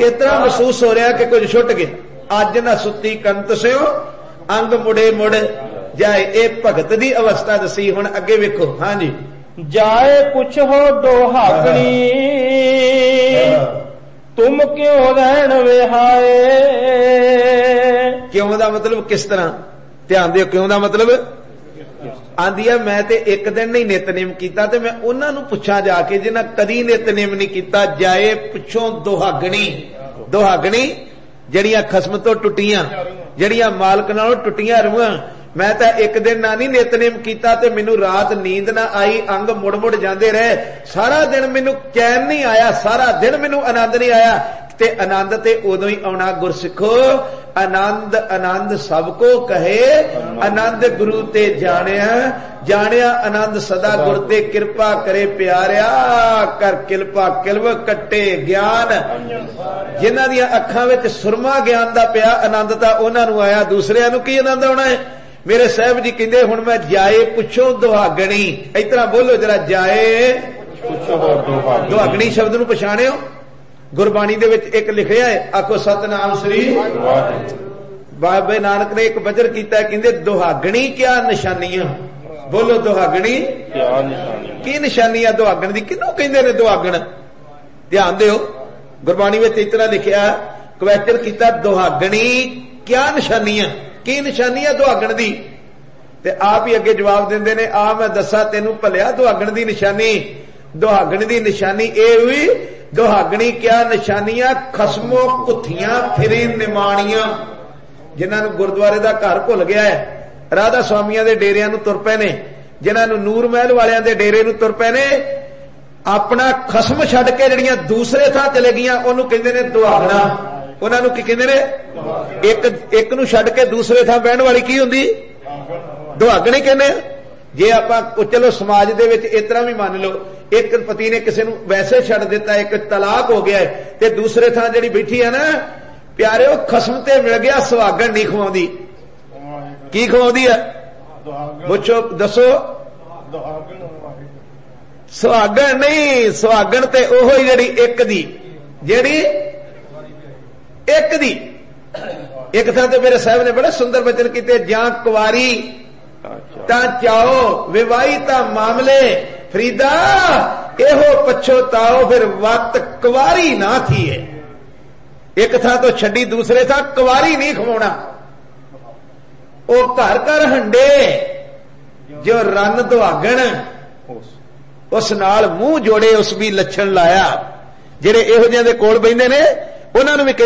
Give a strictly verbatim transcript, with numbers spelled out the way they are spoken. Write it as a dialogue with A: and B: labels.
A: इतना महसूस हो रहा कि कुछ छुट गया। अज ना सुती कंत स्यो अंग मुड़े मुड़ जाए। ये भगत की अवस्था दसी। हुण अगे वेखो। हाँ जी।
B: जाए पुछो दोहागणी तुम क्यों रहन विहाए।
A: क्यों दा मतलब किस तरह? ध्यान दियो। क्यों दा मतलब आंदी है मैं ते एक दिन नहीं नितनेम कीता ते मैं उन्हां नूं पुछां जाके जिन्हां कदी नितनेम नहीं कीता। जाए पुछो दोहागणी। दोहागणी जड़ियां खसम तो टुटियां, जड़ियां मालक नालों टुटियां रूहां। मैं तो एक दिन ना नहीं नितनेम कीता ते मैनू रात नींद ना आई, अंग मुड़ मुड़ जांदे रहे, सारा दिन मैनू चैन नहीं आया, सारा दिन मैनू आनंद नहीं आया। ते आनंद ते उदों ही आउणा गुरसिखो। आनंद आनंद सबको कहे, आनंद गुरु ते जानिया, जानिया आनंद सदा गुर ते कृपा करे प्यारिया। कर किलपा किलव कट्टे ज्ञान। जिन्हां दियां अखां विच सुरमा ज्ञान दा पिया आनंद ता उन्हां नूं आया, दूसरियां नूं की आनंद आउणा है। मेरे साहब जी कहंदे हुण मैं जाए पुछो दुहागणी। इस तरह बोलो जरा, जाए पुछो दुहागणी। दुहागणी शब्द नूं पछाणियो। गुरबाणी दे विच एक लिखिया है, आखो सतनाम श्री बाबे नानक ने एक बजर कीता, कहंदे दुहागणी क्या निशानियां। बोलो दुहागणी क्या निशानियां। की निशानियां दुहागण दी? किनू कहंदे ने दुहागण? ध्यान दिओ। गुरबाणी विच इतना लिखिया, क्वेश्चन कीता दुहागणी क्या निशानियां, की निशानियां दुहागण दी? ते आप ही अगे जवाब देंदे ने, आ मैं दसा तेनू भलिया दुहागण दी निशानी। दुहागण दी निशानी ए हुई, दुहागणी क्या निशानियां? खसमो कुथियां फिरी निमाणियां। जिन्हां नूं गुरुद्वारे दा घर भुल गया है, राधा स्वामियां दे डेरियां नूं तुर पए ने, जिन्हां नूं नूर महल वालियां दे डेरे नूं तुर पए ने, अपना खसम छड्ड के जिहड़ियां दूसरे थां चले गईयां ओनूं कहंदे ने दुहागणा। उन्हां नूं की कहंदे ने? एक एक नूं छड्ड के दूसरे थां बहण वाली की हुंदी? दुहागणी कहंदे। जे आपां चलो समाज दे विच इस तरह भी मान लो, एक पति ने किसी नूं वैसे छड्ड दिता, एक तलाक हो गया है, ते दूसरे थां जिहड़ी बैठी है ना, प्यारिओ खसम ते मिल गया, सुहागण नहीं खवाउंदी। की खवाउंदी है? पुछो दसो। सुहागण नहीं, सुहागण ते ओहो ही जिहड़ी एक दी, जिहड़ी एक दी। एक थां ते मेरे साहब ने बड़े सुंदर वचन कीते, जां कुवारी तां चाओ, विवाही तां मामले, फरीदा एहो पछोताओ, फिर वक्त कुवारी ना थी है। एक थां तो छड्डी दूसरे थां कुवारी नहीं खवाउणा। ओ घर घर हंडे जो रन दुहागण, उस नाल मूंह जोड़े, उस भी लछण लाया। जेड़े इहो जिहियां दे कोल बैठे ने उन्हां नूं भी